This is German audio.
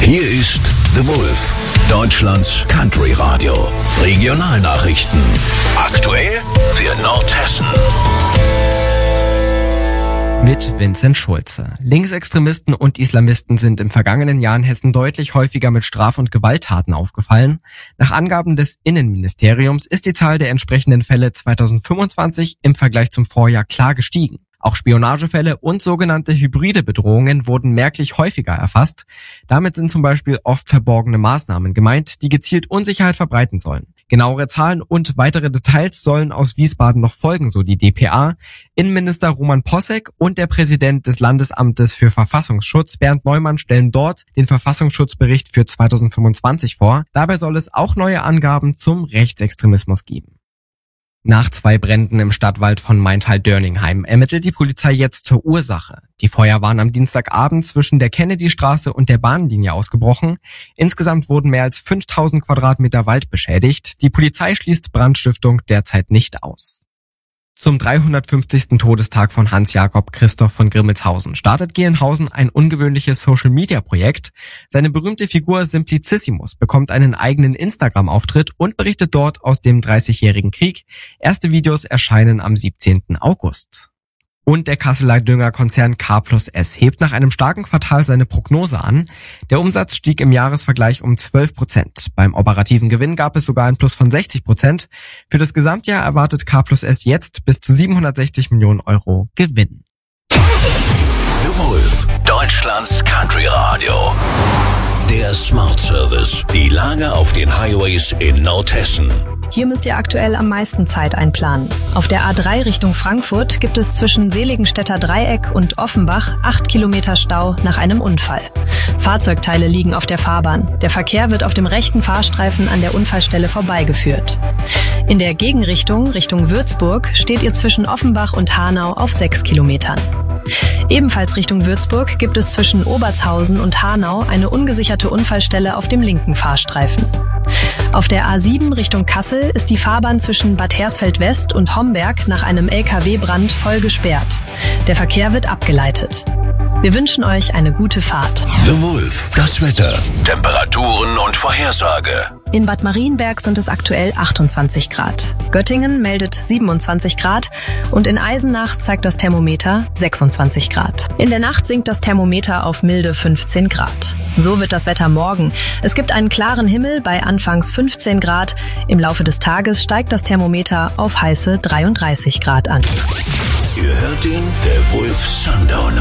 Hier ist The Wolf, Deutschlands Country Radio. Regionalnachrichten. Aktuell für Nordhessen. Mit Vincent Schulze. Linksextremisten und Islamisten sind im vergangenen Jahr in Hessen deutlich häufiger mit Straf- und Gewalttaten aufgefallen. Nach Angaben des Innenministeriums ist die Zahl der entsprechenden Fälle 2025 im Vergleich zum Vorjahr klar gestiegen. Auch Spionagefälle und sogenannte hybride Bedrohungen wurden merklich häufiger erfasst. Damit sind zum Beispiel oft verborgene Maßnahmen gemeint, die gezielt Unsicherheit verbreiten sollen. Genauere Zahlen und weitere Details sollen aus Wiesbaden noch folgen, so die dpa. Innenminister Roman Posseck und der Präsident des Landesamtes für Verfassungsschutz, Bernd Neumann, stellen dort den Verfassungsschutzbericht für 2025 vor. Dabei soll es auch neue Angaben zum Rechtsextremismus geben. Nach 2 Bränden im Stadtwald von Maintal-Dörningheim ermittelt die Polizei jetzt zur Ursache. Die Feuer waren am Dienstagabend zwischen der Kennedystraße und der Bahnlinie ausgebrochen. Insgesamt wurden mehr als 5000 Quadratmeter Wald beschädigt. Die Polizei schließt Brandstiftung derzeit nicht aus. Zum 350. Todestag von Hans-Jakob Christoph von Grimmelshausen startet Gelnhausen ein ungewöhnliches Social-Media-Projekt. Seine berühmte Figur Simplicissimus bekommt einen eigenen Instagram-Auftritt und berichtet dort aus dem 30-jährigen Krieg. Erste Videos erscheinen am 17. August. Und der Kasseler Düngerkonzern K+S hebt nach einem starken Quartal seine Prognose an. Der Umsatz stieg im Jahresvergleich um 12%. Beim operativen Gewinn gab es sogar ein Plus von 60%. Für das Gesamtjahr erwartet K+S jetzt bis zu 760 Millionen Euro Gewinn. The Wolf, Deutschlands Country Radio. Der Smart Service. Die Lage auf den Highways in Nordhessen. Hier müsst ihr aktuell am meisten Zeit einplanen. Auf der A3 Richtung Frankfurt gibt es zwischen Seligenstädter Dreieck und Offenbach 8 Kilometer Stau nach einem Unfall. Fahrzeugteile liegen auf der Fahrbahn. Der Verkehr wird auf dem rechten Fahrstreifen an der Unfallstelle vorbeigeführt. In der Gegenrichtung, Richtung Würzburg, steht ihr zwischen Offenbach und Hanau auf 6 Kilometern. Ebenfalls Richtung Würzburg gibt es zwischen Obertshausen und Hanau eine ungesicherte Unfallstelle auf dem linken Fahrstreifen. Auf der A7 Richtung Kassel ist die Fahrbahn zwischen Bad Hersfeld West und Homberg nach einem LKW-Brand voll gesperrt. Der Verkehr wird abgeleitet. Wir wünschen euch eine gute Fahrt. The Wolf, das Wetter, Temperaturen und Vorhersage. In Bad Marienberg sind es aktuell 28 Grad. Göttingen meldet 27 Grad und in Eisenach zeigt das Thermometer 26 Grad. In der Nacht sinkt das Thermometer auf milde 15 Grad. So wird das Wetter morgen. Es gibt einen klaren Himmel bei anfangs 15 Grad. Im Laufe des Tages steigt das Thermometer auf heiße 33 Grad an. Ihr hört ihn, der Wolf Sundowner.